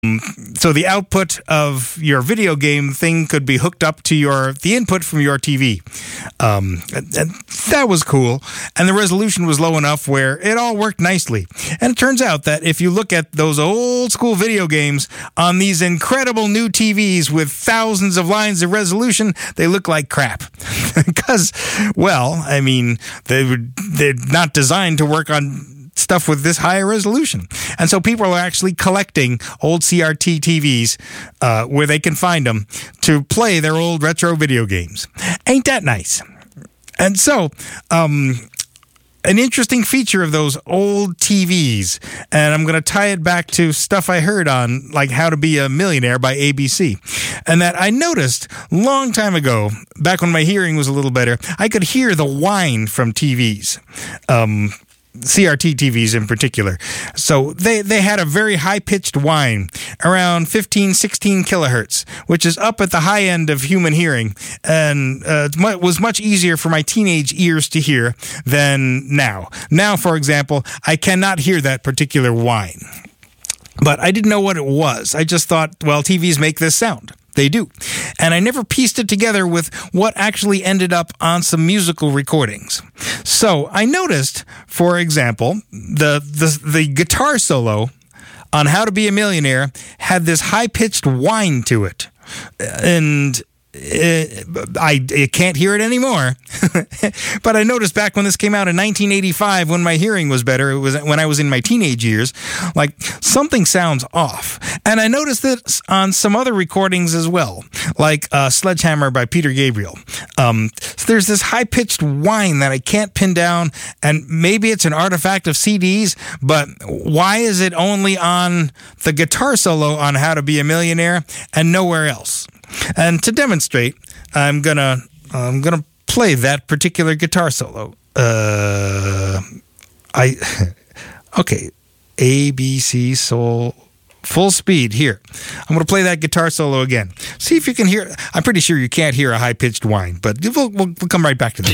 So the output of your video game thing could be hooked up to the input from your TV. And that was cool. And the resolution was low enough where it all worked nicely. And it turns out that if you look at those old school video games on these incredible new TVs with thousands of lines of resolution, they look like crap. Because, well, I mean, they're not designed to work on stuff with this high resolution. And so people are actually collecting old CRT TVs where they can find them to play their old retro video games. Ain't that nice? And so, an interesting feature of those old TVs, and I'm going to tie it back to stuff I heard on, like How to Be a Millionaire by ABC, and that I noticed long time ago, back when my hearing was a little better, I could hear the whine from TVs. CRT TVs in particular. So they had a very high-pitched whine, around 15, 16 kilohertz, which is up at the high end of human hearing, and was much easier for my teenage ears to hear than now. Now, for example, I cannot hear that particular whine. But I didn't know what it was. I just thought, well, TVs make this sound. They do. And I never pieced it together with what actually ended up on some musical recordings. So I noticed, for example, the guitar solo on How to Be a Millionaire had this high-pitched whine to it. And I can't hear it anymore. But I noticed back when this came out in 1985, when my hearing was better, it was when I was in my teenage years, like something sounds off. And I noticed this on some other recordings as well, like Sledgehammer by Peter Gabriel. So there's this high-pitched whine that I can't pin down, and maybe it's an artifact of CDs, but why is it only on the guitar solo on How to Be a Millionaire and nowhere else? And to demonstrate, I'm gonna play that particular guitar solo. Okay, A, B, C, soul, full speed here. I'm gonna play that guitar solo again. See if you can hear. I'm pretty sure you can't hear a high pitched whine, but we'll come right back to that.